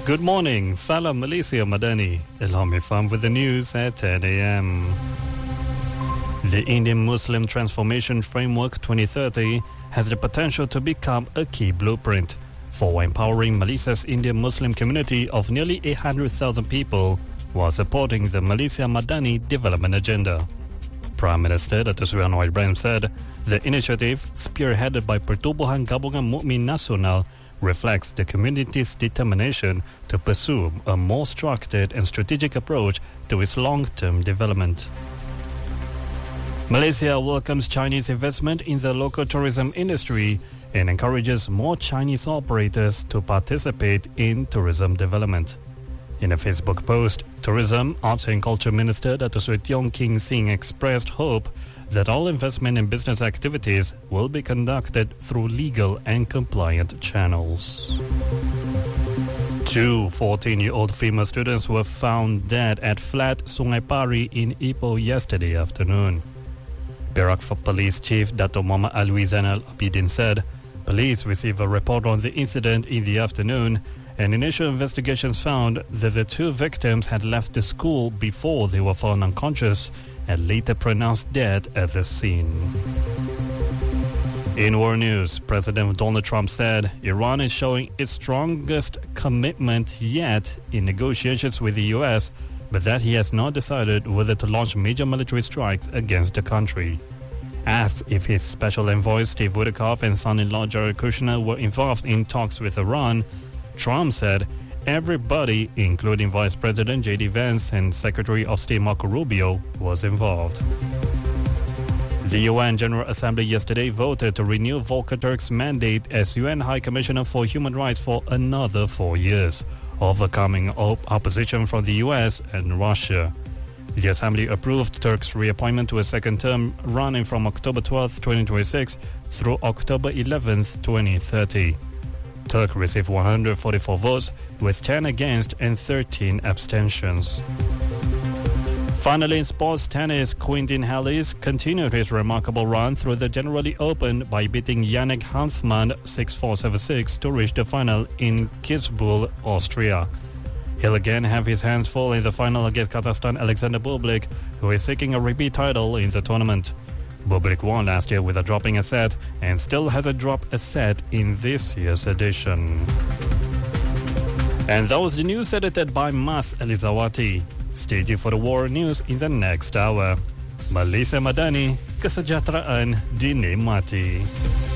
Good morning, Salam Malaysia Madani. Ilham Ifam with the news at 10 a.m. The Indian Muslim Transformation Framework 2030 has the potential to become a key blueprint for empowering Malaysia's Indian Muslim community of nearly 800,000 people while supporting the Malaysia Madani development agenda. Prime Minister Dato Seri Anwar Ibrahim said the initiative, spearheaded by Pertubuhan Gabungan Mukmin Nasional, reflects the community's determination to pursue a more structured and strategic approach to its long-term development. Malaysia welcomes Chinese investment in the local tourism industry and encourages more Chinese operators to participate in tourism development. In a Facebook post, Tourism, Arts and Culture Minister Dato Seri Tiong King Sing expressed hope that all investment and business activities will be conducted through legal and compliant channels. Two 14-year-old female students were found dead at flat Sungai Pari in Ipoh yesterday afternoon. Perak Police Chief Dato Muhammad Alwi Zainal Abidin said police received a report on the incident in the afternoon, and initial investigations found that the two victims had left the school before they were found unconscious and later pronounced dead at the scene. In world news, President Donald Trump said Iran is showing its strongest commitment yet in negotiations with the US, but that he has not decided whether to launch major military strikes against the country. Asked if his special envoy Steve Witkoff and son-in-law Jared Kushner were involved in talks with Iran, Trump said everybody, including Vice President J.D. Vance and Secretary of State Marco Rubio, was involved. The UN General Assembly yesterday voted to renew Volker Turk's mandate as UN High Commissioner for Human Rights for another 4 years, overcoming opposition from the US and Russia. The Assembly approved Turk's reappointment to a second term running from October 12, 2026 through October 11, 2030. Turk received 144 votes, with 10 against and 13 abstentions. Finally, in sports tennis, Quintin Halys continued his remarkable run through the Generali Open by beating Yannick Hanfmann 6-4-7-6 to reach the final in Kitzbühel, Austria. He'll again have his hands full in the final against Kazakhstan Alexander Bublik, who is seeking a repeat title in the tournament. Bublik won last year without dropping a set and still hasn't dropped a set in this year's edition. And that was the news edited by Mas Elizawati. Stay tuned for the world news in the next hour. Malaysia Madani, kesejahteraan dinikmati.